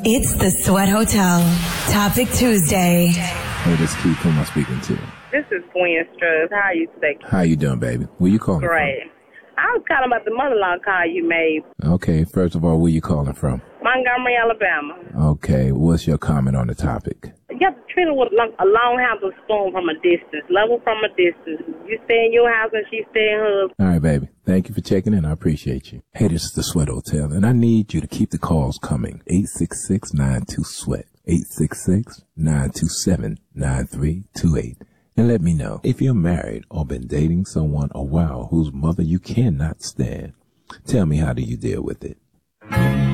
It's the Sweat Hotel. Topic Tuesday. Hey, this is Keith. Who am I speaking to? This is Gwen Struz. How are you today? How you doing, baby? Where you calling Great. from? I was calling about the mother-in-law call you made. Okay, first of all, where you calling from? Montgomery, Alabama. Okay, what's your comment on the topic? You have to treat her with a long handle spoon from a distance. Level from a distance. You stay in your house and she stay in hers. All right, baby. Thank you for checking in. I appreciate you. Hey, this is the Sweat Hotel, and I need you to keep the calls coming. 866-92-SWEAT. 866-927-9328. And let me know if you're married or been dating someone a while whose mother you cannot stand. Tell me, how do you deal with it?